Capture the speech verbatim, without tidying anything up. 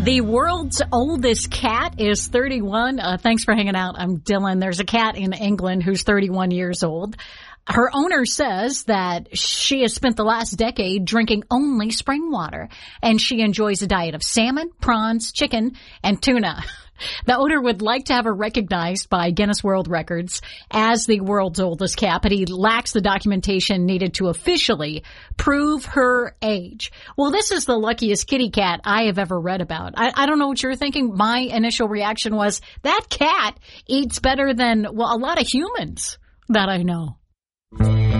The world's oldest cat is thirty-one. Uh, thanks for hanging out. I'm Dylan. There's a cat in England who's thirty-one years old. Her owner says that she has spent the last decade drinking only spring water, and she enjoys a diet of salmon, prawns, chicken, and tuna. The owner would like to have her recognized by Guinness World Records as the world's oldest cat, but he lacks the documentation needed to officially prove her age. Well, this is the luckiest kitty cat I have ever read about. I, I don't know what you're thinking. My initial reaction was, that cat eats better than, well, a lot of humans that I know.